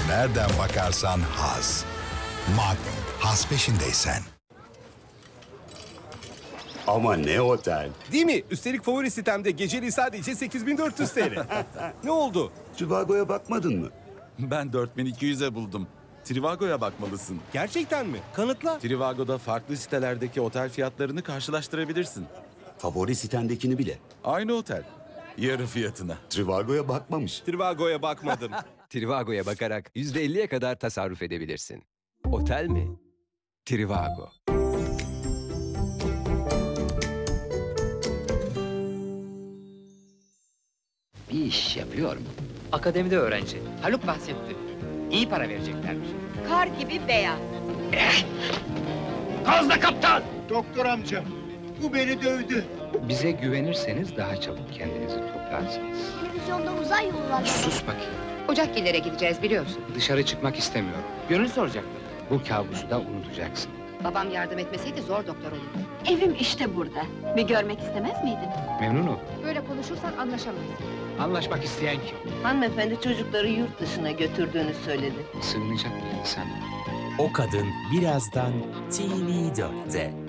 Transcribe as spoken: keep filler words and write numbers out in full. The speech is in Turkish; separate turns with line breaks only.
Nereden bakarsan haz. Magnum, haz peşindeysen.
Ama ne otel?
Değil mi? Üstelik favori sitemde geceliği sadece sekiz bin dört yüz T L. Ne oldu?
Trivago'ya bakmadın mı?
Ben dört bin iki yüze buldum. Trivago'ya bakmalısın.
Gerçekten mi? Kanıtla.
Trivago'da farklı sitelerdeki otel fiyatlarını karşılaştırabilirsin.
Favori sitendekini bile.
Aynı otel. Yarı fiyatına.
Trivago'ya bakmamış.
Trivago'ya bakmadım.
Trivago'ya bakarak yüzde elliye kadar tasarruf edebilirsin. Otel mi? Trivago.
Bir iş yapıyor mu? Akademide öğrenci. Haluk bahsetti. İyi para vereceklermiş.
Kar gibi beyaz.
Kozla kaptan!
Doktor amca, bu beni dövdü.
Bize güvenirseniz daha çabuk kendinizi toplarsınız.
Televizyonda uzay yolu var.
Sus bakayım.
Ocakgillere gideceğiz biliyorsun.
Dışarı çıkmak istemiyorum. Gönül soracaktı. Bu kabusu da unutacaksın.
Babam yardım etmeseydi zor doktor olurdu. Evim işte burada. Bir görmek istemez miydin?
Memnun ol.
Böyle konuşursan anlaşamayız.
Anlaşmak isteyen kim?
Hanımefendi çocukları yurt dışına götürdüğünü söyledi.
Sığınacak bir insan.
O Kadın birazdan T V dörtte.